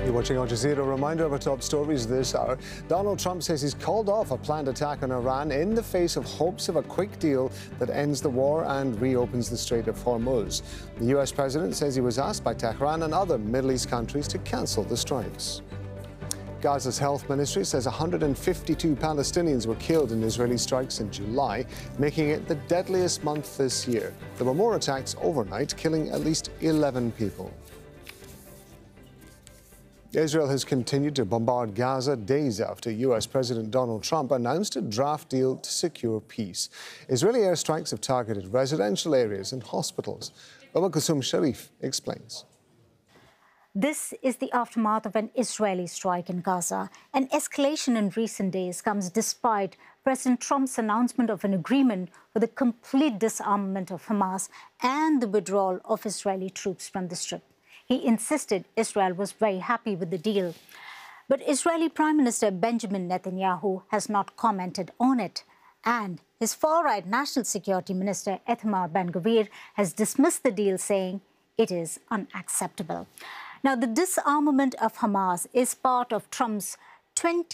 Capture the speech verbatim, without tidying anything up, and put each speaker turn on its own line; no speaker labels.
You're watching Al Jazeera. A reminder of our top stories this hour. Donald Trump says he's called off a planned attack on Iran in the face of hopes of a quick deal that ends the war and reopens the Strait of Hormuz. The U S president says he was asked by Tehran and other Middle East countries to cancel the strikes. Gaza's health ministry says one hundred fifty-two Palestinians were killed in Israeli strikes in July, making it the deadliest month this year. There were more attacks overnight, killing at least eleven people. Israel has continued to bombard Gaza days after U S President Donald Trump announced a draft deal to secure peace. Israeli airstrikes have targeted residential areas and hospitals. Umm Kulthum Sharif explains.
This is the aftermath of an Israeli strike in Gaza. An escalation in recent days comes despite President Trump's announcement of an agreement for the complete disarmament of Hamas and the withdrawal of Israeli troops from the Strip. He insisted Israel was very happy with the deal. But Israeli Prime Minister Benjamin Netanyahu has not commented on it. And his far-right National Security Minister Itamar Ben-Gvir has dismissed the deal, saying it is unacceptable. Now, the disarmament of Hamas is part of Trump's twenty